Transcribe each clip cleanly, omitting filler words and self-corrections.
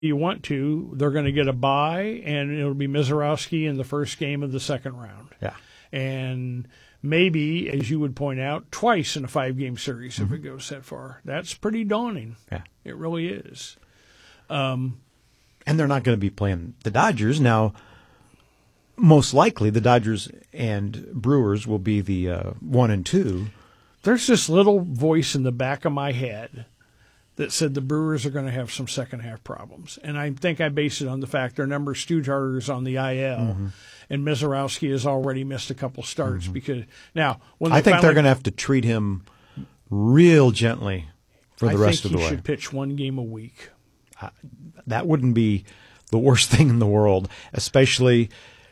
you want to, they're going to get a bye, and it'll be Mizorowski in the first game of the second round. Yeah. And maybe, as you would point out, twice in a 5-game series if it goes that far. That's pretty daunting. Yeah. It really is. And they're not going to be playing the Dodgers. Now, most likely the Dodgers and Brewers will be the 1 and 2. There's this little voice in the back of my head that said the Brewers are going to have some second-half problems. And I think I base it on the fact their number Studeharter is on the IL, and Mizorowski has already missed a couple starts. Because now, when I think they're going to have to treat him real gently for the rest of the way. I think he should pitch 1 game a week. That wouldn't be the worst thing in the world, especially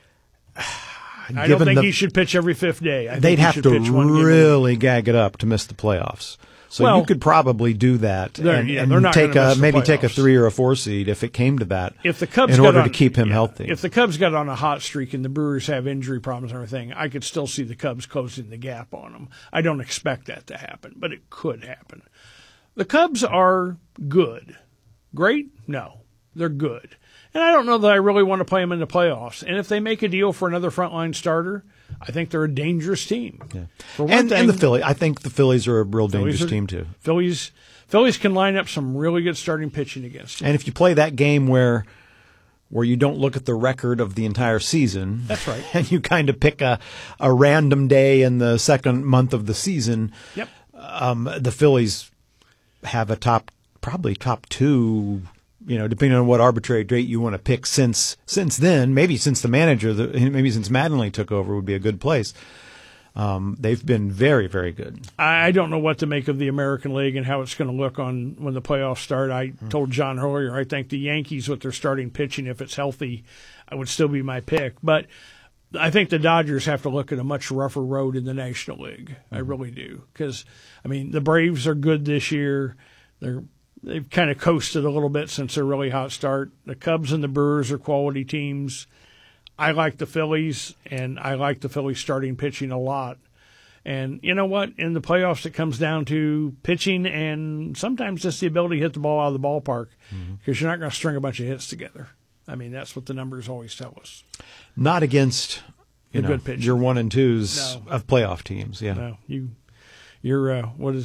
I don't think he should pitch every 5th day. They'd have to really gag it up to miss the playoffs. So you could probably do that and take a 3 or a 4 seed if it came to that. If the Cubs in order to keep him healthy. If the Cubs got on a hot streak and the Brewers have injury problems and everything, I could still see the Cubs closing the gap on them. I don't expect that to happen, but it could happen. The Cubs are good. Great? No. They're good. And I don't know that I really want to play them in the playoffs. And if they make a deal for another frontline starter, I think they're a dangerous team. Yeah. And the Phillies. I think the Phillies are a real dangerous team, too. Phillies can line up some really good starting pitching against them. And if you play that game where you don't look at the record of the entire season. That's right. And you kind of pick a random day in the second month of the season. Yep. The Phillies have probably top 2, depending on what arbitrary date you want to pick since then, maybe since the manager, maybe since Mattingly took over would be a good place. They've been very, very good. I don't know what to make of the American League and how it's going to look when the playoffs start. I told John earlier, I think the Yankees with their starting pitching, if it's healthy, would still be my pick. But I think the Dodgers have to look at a much rougher road in the National League. I really do. Because, the Braves are good this year. They've kind of coasted a little bit since their really hot start. The Cubs and the Brewers are quality teams. I like the Phillies, and I like the Phillies starting pitching a lot. And you know what? In the playoffs, it comes down to pitching and sometimes just the ability to hit the ball out of the ballpark because you're not going to string a bunch of hits together. That's what the numbers always tell us. Not against good pitching. Your 1 and 2s of playoff teams. Yeah. No, you're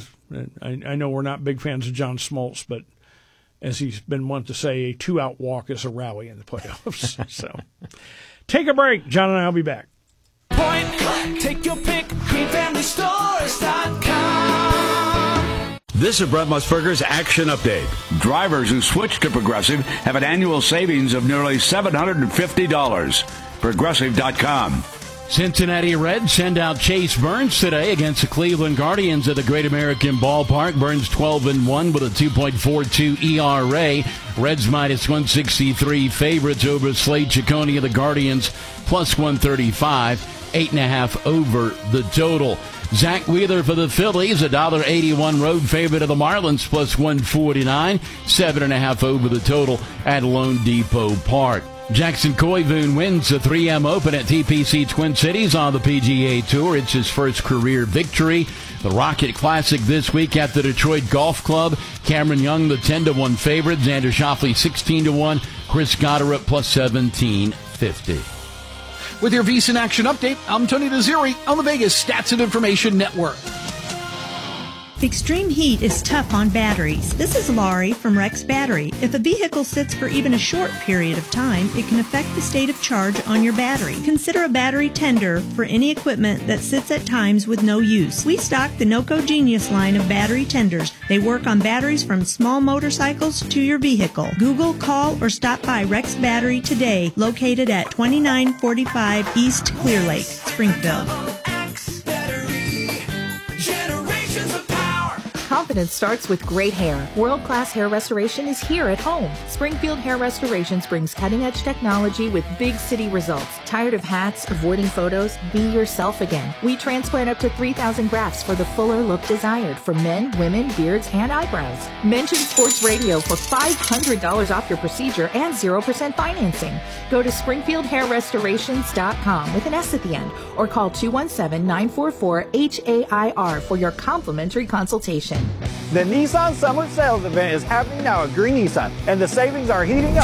I know we're not big fans of John Smoltz, but as he's been wont to say, a 2-out walk is a rally in the playoffs. So take a break. John and I will be back. Point, take your pick, GreenFamilyStores.com. This is Brett Musburger's Action Update. Drivers who switch to Progressive have an annual savings of nearly $750. Progressive.com. Cincinnati Reds send out Chase Burns today against the Cleveland Guardians at the Great American Ballpark. Burns 12-1 with a 2.42 ERA. Reds minus 163 favorites over Slade Ciccone of the Guardians plus 135. 8.5 over the total. Zach Wheeler for the Phillies, $1.81 road favorite of the Marlins plus 149. 7.5 over the total at Lone Depot Park. Jackson Koivu wins the 3M Open at TPC Twin Cities on the PGA Tour. It's his first career victory. The Rocket Classic this week at the Detroit Golf Club. Cameron Young, the 10-1 favorite. Xander Schauffele, 16-1. Chris Gotterup, plus 1750. With your VSiN Action Update, I'm Tony DeZeri on the Vegas Stats and Information Network. Extreme heat is tough on batteries. This is Laurie from Rex Battery. If a vehicle sits for even a short period of time, it can affect the state of charge on your battery. Consider a battery tender for any equipment that sits at times with no use. We stock the NOCO Genius line of battery tenders. They work on batteries from small motorcycles to your vehicle. Google, call, or stop by Rex Battery today, located at 2945 East Clear Lake, Springfield. Confidence starts with great hair. World-class hair restoration is here at home. Springfield Hair Restorations brings cutting-edge technology with big city results. Tired of hats, avoiding photos? Be yourself again. We transplant up to 3,000 grafts for the fuller look desired for men, women, beards, and eyebrows. Mention Sports Radio for $500 off your procedure and 0% financing. Go to SpringfieldHairRestorations.com with an S at the end or call 217-944-HAIR for your complimentary consultation. The Nissan Summer Sales Event is happening now at Green Nissan, and the savings are heating up.